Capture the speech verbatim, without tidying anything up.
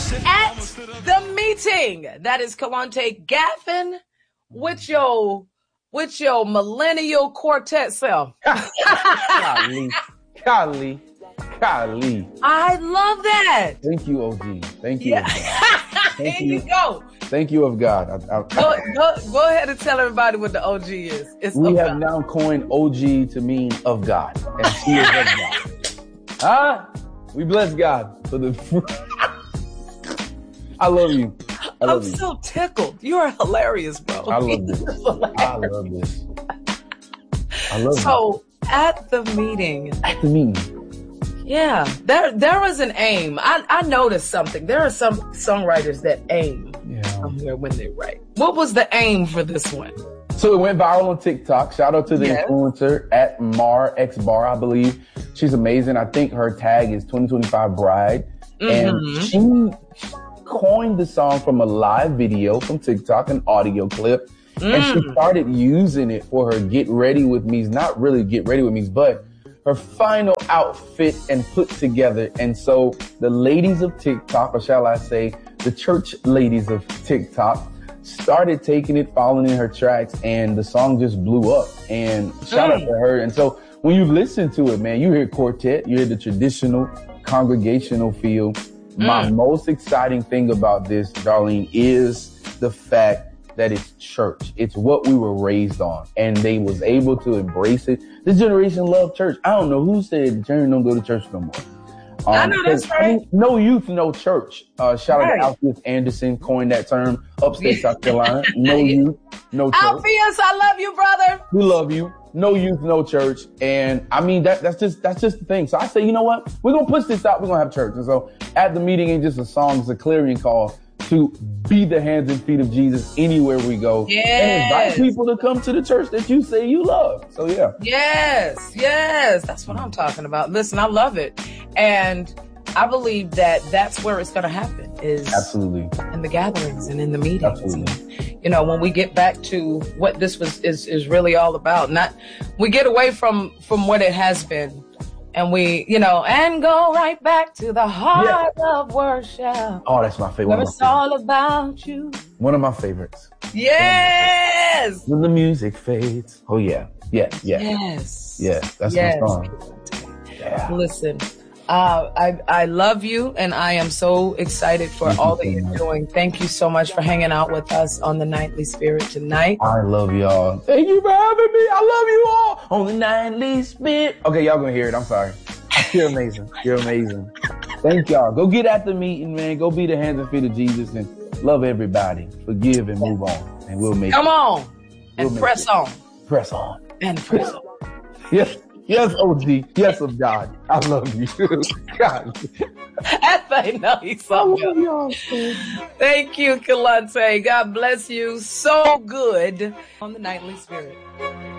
At the meeting, that is Kalante Gaffin with your with your millennial quartet self. Golly, golly, golly. I love that. Thank you, O G. Thank you. Yeah. Thank Here you. you go. Thank you of God. I, I, Go, go, go ahead and tell everybody what the O G is. It's we of have God. now coined O G to mean of God, and she is of God. Huh? We bless God for the fruit. I love you. I love I'm you. so tickled. You are hilarious, bro. I love this. I love this. I love it. So at the meeting, At the meeting. yeah, there there was an aim. I, I noticed something. There are some songwriters that aim Yeah. somewhere when they write. What was the aim for this one? So it went viral on TikTok. Shout out to the Yes. influencer at Mar X Bar, I believe. She's amazing. I think her tag is twenty twenty-five Bride. Mhm. And she coined the song from a live video from TikTok, an audio clip. And she Mm. started using it for her Get Ready With Me's, not really Get Ready With Me's, but her final outfit and put together. And so the ladies of TikTok, or shall I say, the church ladies of TikTok, started taking it, following in her tracks, and the song just blew up. And shout out Mm. to her. And so when you listen to it, man, you hear quartet, you hear the traditional congregational feel. My Mm. most exciting thing about this, Darlene, is the fact that it's church. It's what we were raised on, and they was able to embrace it. This generation love church. I don't know who said the children don't go to church no more. Um, I know that's 'cause, I mean, right. no youth, no church. Uh, shout Right. out to Alpheus Anderson, coined that term, upstate South Carolina. No Yeah. youth, no church. Alpheus, I love you, brother. We love you. No youth, no church. And I mean, that, that's just, that's just the thing. So I say, you know what? We're going to push this out. We're going to have church. And so at the meeting ain't just a song, it's a clarion call to be the hands and feet of Jesus anywhere we go. Yes. And invite people to come to the church that you say you love. So yeah. Yes, yes, that's what I'm talking about. Listen, I love it. And I believe that that's where it's going to happen is Absolutely. in the gatherings and in the meetings. Absolutely. You know, when we get back to what this was is, is really all about, not we get away from, from what it has been and we, you know, and go right back to the heart of worship. Oh, that's my favorite. Where One of it's my all about you. favorites. One of my favorites. Yes. When the music fades. Oh yeah. Yeah. Yeah. Yes. Yeah. That's Yes. my song. Yeah. Listen, uh, I I love you, and I am so excited for Thank you all that so you're much. doing. Thank you so much for hanging out with us on the Nightly Spirit tonight. I love y'all. Thank you for having me. I love you all on the Nightly Spirit. Okay, y'all gonna hear it. I'm sorry. You're amazing. You're amazing. Thank y'all. Go get at the meeting, man. Go be the hands and feet of Jesus and love everybody. Forgive and move on. And we'll make Come it. on and We'll make press it. on Press on. and press on. Yes. Yes, O G. Yes, of God. I love you. God. As I know he's I so love good. y'all. Thank you, Kalante. God bless you. So good on the Nightly Spirit.